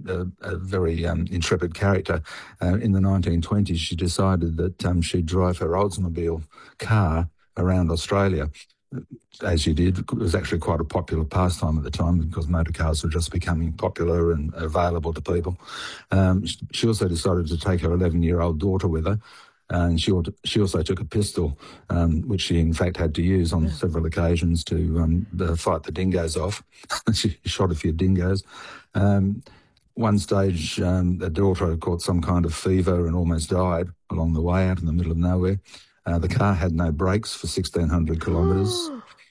a very intrepid character. In the 1920s, she decided that she'd drive her Oldsmobile car around Australia. As she did, it was actually quite a popular pastime at the time because motor cars were just becoming popular and available to people. She also decided to take her 11-year-old daughter with her. And she also took a pistol, which she in fact had to use on several occasions to fight the dingoes off. She shot a few dingoes. One stage, the daughter caught some kind of fever and almost died along the way out in the middle of nowhere. The car had no brakes for 1,600 kilometres.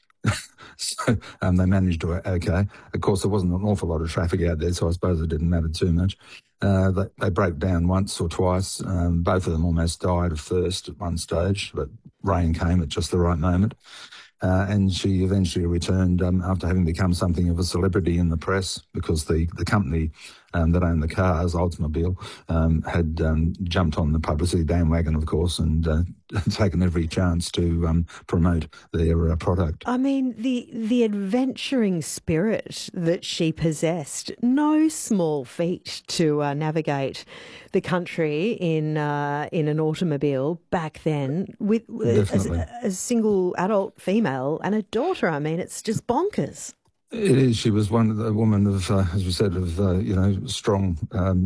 So they managed to, okay. Of course, there wasn't an awful lot of traffic out there, so I suppose it didn't matter too much. They broke down once or twice. Both of them almost died of thirst at one stage, but rain came at just the right moment. And she eventually returned after having become something of a celebrity in the press because the company that owned the cars, Oldsmobile, had jumped on the publicity bandwagon, of course, and taken every chance to promote their product. I mean, the adventuring spirit that she possessed, no small feat to navigate the country in an automobile back then with a single adult female and a daughter. I mean, it's just bonkers. It is. She was a woman of, as we said, of strong,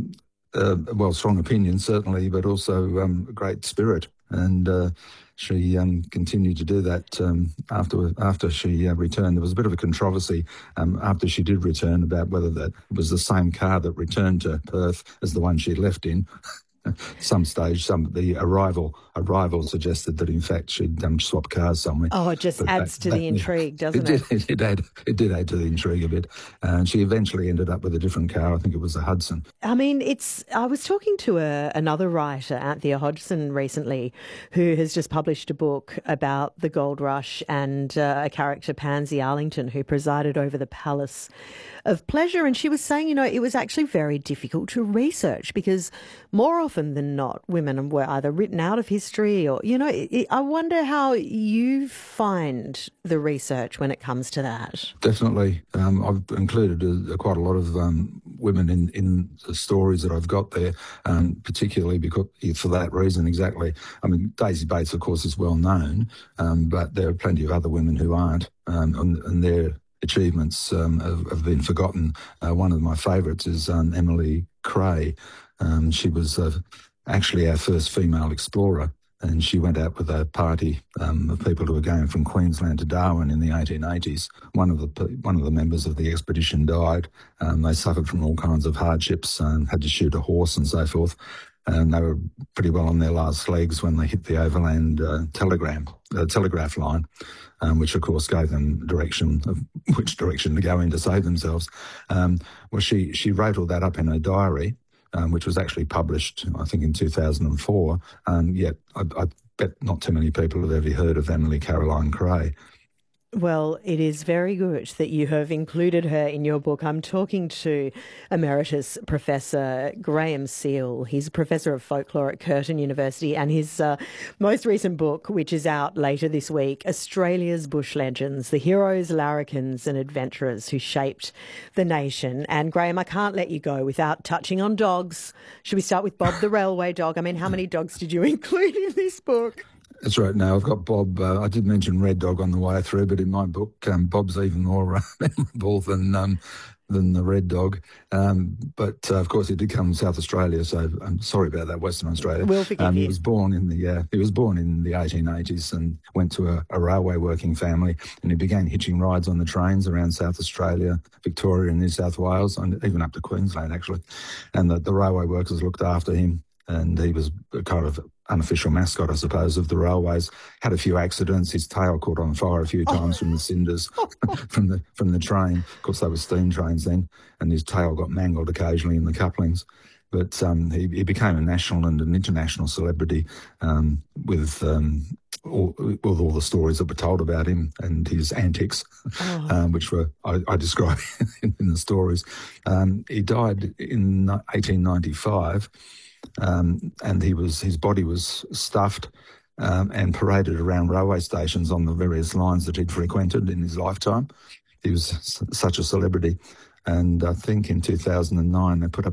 strong opinion certainly, but also great spirit. And she continued to do that after she returned. There was a bit of a controversy after she did return about whether that was the same car that returned to Perth as the one she left in. Some stage, the arrival suggested that in fact she'd swapped cars somewhere. Oh, it just adds to the intrigue, doesn't it? It did add to the intrigue a bit. And she eventually ended up with a different car. I think it was a Hudson. I mean, I was talking to another writer, Anthea Hodgson, recently, who has just published a book about the gold rush and a character, Pansy Arlington, who presided over the Palace of Pleasure. And she was saying, it was actually very difficult to research because more often than not, women were either written out of history or, I wonder how you find the research when it comes to that. Definitely. I've included quite a lot of women in the stories that I've got there, particularly because for that reason exactly. I mean, Daisy Bates, of course, is well known, but there are plenty of other women who aren't, and their achievements have been forgotten. One of my favourites is Emily Creagh. She was actually our first female explorer, and she went out with a party of people who were going from Queensland to Darwin in the 1880s. One of the members of the expedition died. They suffered from all kinds of hardships and had to shoot a horse and so forth. And they were pretty well on their last legs when they hit the overland telegraph line, which of course gave them direction of which direction to go in to save themselves. She wrote all that up in her diary, which was actually published, I think, in 2004. Yet I bet not too many people have ever heard of Emily Caroline Creagh. Well, it is very good that you have included her in your book. I'm talking to Emeritus Professor Graham Seal. He's a Professor of Folklore at Curtin University, and his most recent book, which is out later this week, Australia's Bush Legends, the heroes, larrikins and adventurers who shaped the nation. And Graham, I can't let you go without touching on dogs. Should we start with Bob the railway dog? I mean, how many dogs did you include in this book? That's right. Now, I've got Bob. I did mention Red Dog on the way through, but in my book, Bob's even more memorable than the Red Dog. But of course, he did come from South Australia, so I'm sorry about that, Western Australia. We'll forgive you. He was born in the 1880s and went to a railway working family, and he began hitching rides on the trains around South Australia, Victoria, and New South Wales, and even up to Queensland actually. And the railway workers looked after him, and he was a kind of unofficial mascot, I suppose, of the railways. Had a few accidents. His tail caught on fire a few times from the cinders from the train. Of course, they were steam trains then, and his tail got mangled occasionally in the couplings. But he became a national and an international celebrity with all the stories that were told about him and his antics, which I describe in the stories. He died in 1895. And his body was stuffed and paraded around railway stations on the various lines that he'd frequented in his lifetime. He was such a celebrity. And I think in 2009 they put up